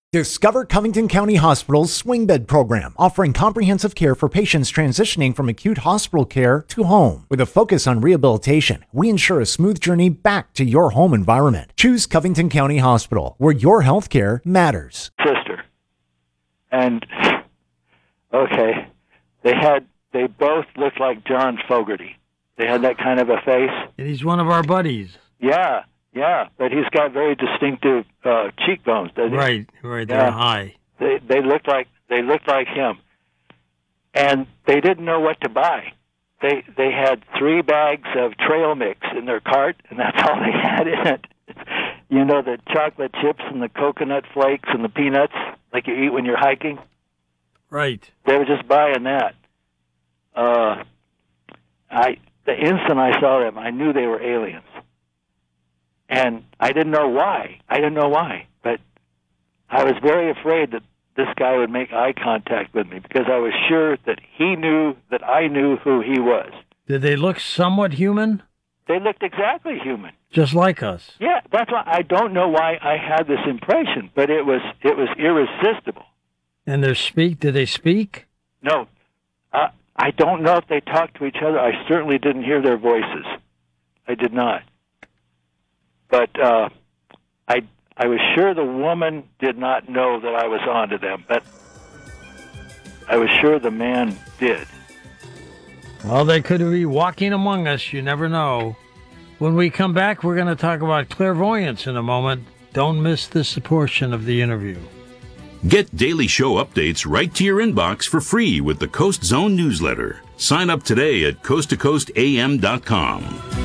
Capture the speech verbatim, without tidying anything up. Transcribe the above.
Discover Covington County Hospital's swing bed program, offering comprehensive care for patients transitioning from acute hospital care to home. With a focus on rehabilitation, we ensure a smooth journey back to your home environment. Choose Covington County Hospital, where your health care matters. Sister. And, okay, they had, they both looked like John Fogerty. They had that kind of a face. And he's one of our buddies. Yeah. Yeah, but he's got very distinctive uh, cheekbones, doesn't he? Right, right, they're yeah. high. They they looked like they looked like him, and they didn't know what to buy. They they had three bags of trail mix in their cart, and that's all they had in it. You know, the chocolate chips and the coconut flakes and the peanuts, like you eat when you're hiking. Right. They were just buying that. Uh, I the instant I saw them, I knew they were aliens. And I didn't know why. I didn't know why. But I was very afraid that this guy would make eye contact with me because I was sure that he knew that I knew who he was. Did they look somewhat human? They looked exactly human. Just like us. Yeah, that's why I don't know why I had this impression, but it was it was irresistible. And they speak? Did they speak? No. Uh, I don't know if they talked to each other. I certainly didn't hear their voices. I did not. But uh, I I was sure the woman did not know that I was onto them, but I was sure the man did. Well, they could be walking among us. You never know. When we come back, we're going to talk about clairvoyance in a moment. Don't miss this portion of the interview. Get daily show updates right to your inbox for free with the Coast Zone newsletter. Sign up today at coast to coast a m dot com.